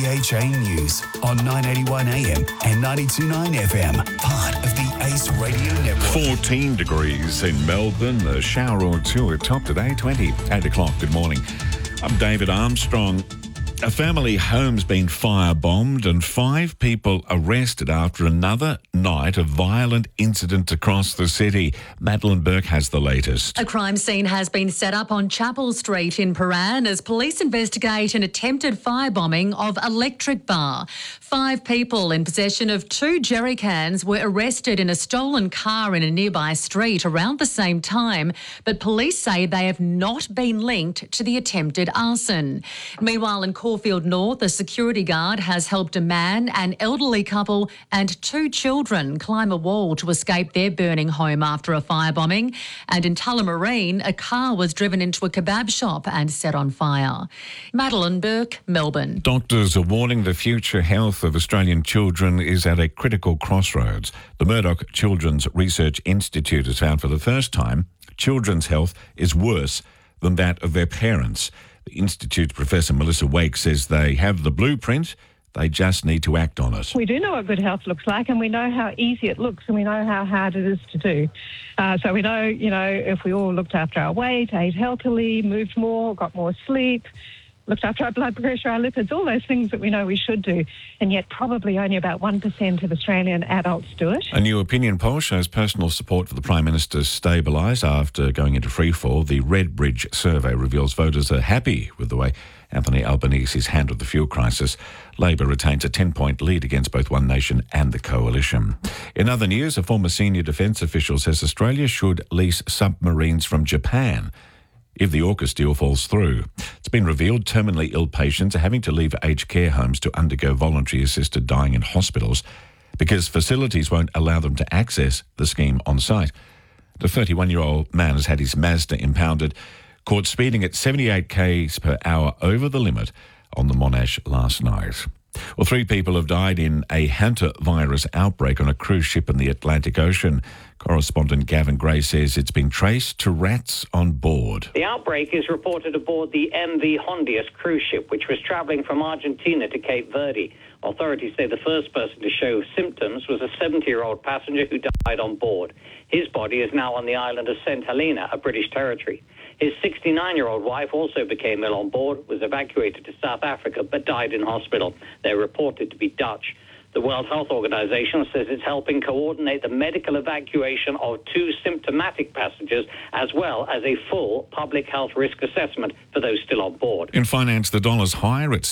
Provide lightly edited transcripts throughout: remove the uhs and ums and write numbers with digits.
3HA News on 981 AM and 92.9 FM, part of the Ace Radio Network. 14 degrees in Melbourne, a shower or two at top today, 20. 8 o'clock, good morning. I'm David Armstrong. A family home's been firebombed and 5 people arrested after another night of violent incident across the city. Madeline Burke has the latest. A crime scene has been set up on Chapel Street in Paran as police investigate an attempted firebombing of Electric Bar. 5 people in possession of 2 jerry cans were arrested in a stolen car in a nearby street around the same time, but police say they have not been linked to the attempted arson. Meanwhile, in Caulfield North, a security guard has helped a man, an elderly couple and 2 children climb a wall to escape their burning home after a firebombing. And in Tullamarine, a car was driven into a kebab shop and set on fire. Madeline Burke, Melbourne. Doctors are warning the future health of Australian children is at a critical crossroads. The Murdoch Children's Research Institute has found for the first time children's health is worse than that of their parents. The Institute's Professor Melissa Wake says they have the blueprint, they just need to act on it. We do know what good health looks like, and we know how easy it looks, and we know how hard it is to do. So we know, if we all looked after our weight, ate healthily, moved more, got more sleep, looked after our blood pressure, our lipids, all those things that we know we should do, and yet probably only about 1% of Australian adults do it. A new opinion poll shows personal support for the Prime Minister stabilised after going into freefall. The Redbridge survey reveals voters are happy with the way Anthony Albanese's handled the fuel crisis. Labor retains a 10-point lead against both One Nation and the Coalition. In other news, a former senior defence official says Australia should lease submarines from Japan if the AUKUS deal falls through. It's been revealed terminally ill patients are having to leave aged care homes to undergo voluntary assisted dying in hospitals because facilities won't allow them to access the scheme on site. The 31-year-old man has had his Mazda impounded, caught speeding at 78 k's per hour over the limit on the Monash last night. Well, 3 people have died in a hantavirus outbreak on a cruise ship in the Atlantic Ocean. Correspondent Gavin Gray says it's been traced to rats on board. The outbreak is reported aboard the MV Hondius cruise ship, which was travelling from Argentina to Cape Verde. Authorities say the first person to show symptoms was a 70-year-old passenger who died on board. His body is now on the island of St Helena, a British territory. His 69-year-old wife also became ill on board, was evacuated to South Africa, but died in hospital. They're reported to be Dutch. The World Health Organization says it's helping coordinate the medical evacuation of 2 symptomatic passengers, as well as a full public health risk assessment for those still on board. In finance, the dollar's higher at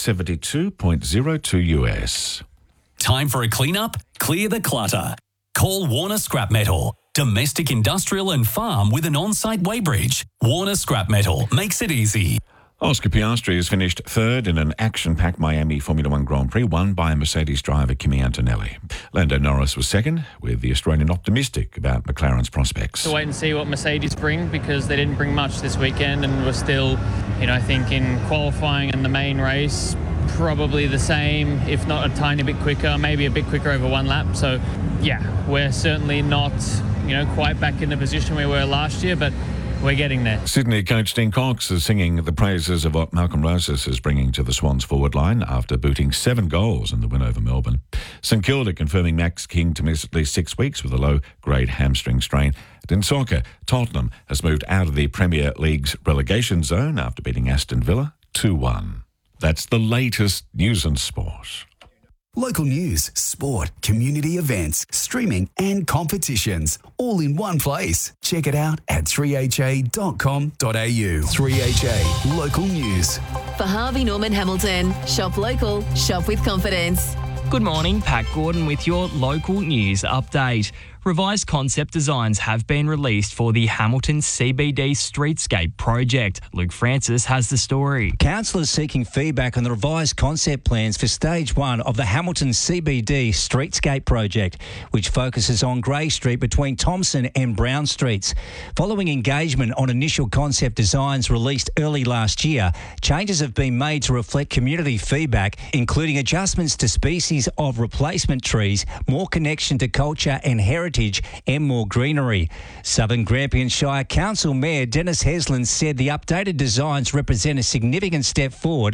72.02 US. Time for a clean-up? Clear the clutter. Call Warner Scrap Metal. Domestic, industrial and farm with an on-site weighbridge. Warner Scrap Metal makes it easy. Oscar Piastri has finished 3rd in an action-packed Miami Formula One Grand Prix, won by Mercedes driver Kimi Antonelli. Lando Norris was 2nd, with the Australian optimistic about McLaren's prospects. To wait and see what Mercedes bring, because they didn't bring much this weekend and were still, I think in qualifying and the main race, probably the same, if not a tiny bit quicker, maybe a bit quicker over 1 lap. So, yeah, we're certainly not, quite back in the position we were last year, but we're getting there. Sydney coach Dean Cox is singing the praises of what Malcolm Rosas is bringing to the Swans forward line after booting 7 goals in the win over Melbourne. St Kilda confirming Max King to miss at least 6 weeks with a low-grade hamstring strain. And in soccer, Tottenham has moved out of the Premier League's relegation zone after beating Aston Villa 2-1. That's the latest news and sport. Local news, sport, community events, streaming and competitions, all in one place. Check it out at 3ha.com.au. 3HA Local News. For Harvey Norman Hamilton, shop local, shop with confidence. Good morning, Pat Gordon with your local news update. Revised concept designs have been released for the Hamilton CBD Streetscape project. Luke Francis has the story. Councillors seeking feedback on the revised concept plans for Stage 1 of the Hamilton CBD Streetscape project, which focuses on Grey Street between Thompson and Brown Streets. Following engagement on initial concept designs released early last year, changes have been made to reflect community feedback, including adjustments to species of replacement trees, more connection to culture and heritage, and more greenery. Southern Grampian Shire Council Mayor Dennis Heslin said the updated designs represent a significant step forward